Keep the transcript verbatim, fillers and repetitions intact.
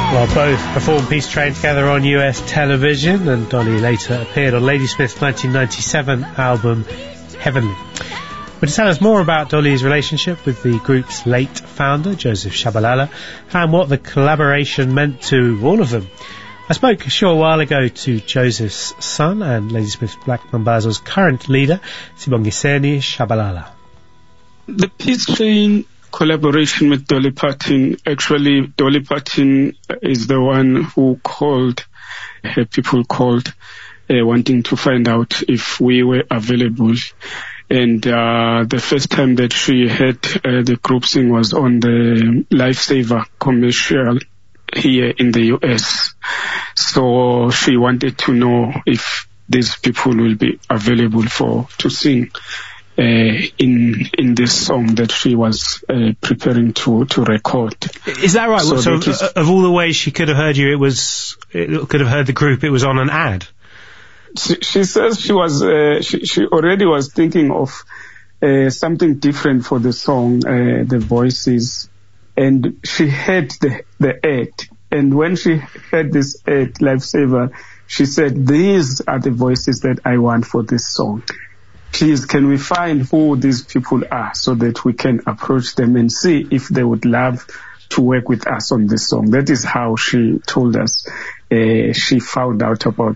Well, both performed Peace Train together on U S television, and Dolly later appeared on Ladysmith's nineteen ninety-seven album Heavenly. But to tell us more about Dolly's relationship with the group's late founder, Joseph Shabalala, and what the collaboration meant to all of them, I spoke a short while ago to Joseph's son and Ladysmith Black Mambazo's current leader, Sibongiseni Shabalala. The Peace Train collaboration with Dolly Parton, actually Dolly Parton is the one who called, her people called, uh, wanting to find out if we were available. And uh, the first time that she heard uh, the group sing was on the Lifesaver commercial here in the U S. So she wanted to know if these people will be available for to sing Uh, in in this song that she was uh, preparing to to record. Is that right? So, so that is, of all the ways she could have heard you, it was it could have heard the group. It was on an ad. She, she says she was uh, she she already was thinking of uh, something different for the song, uh, the voices, and she heard the the ad. And when she heard this ad, Lifesaver, she said, "These are the voices that I want for this song. Please, can we find who these people are so that we can approach them and see if they would love to work with us on this song?" That is how she told us uh, she found out about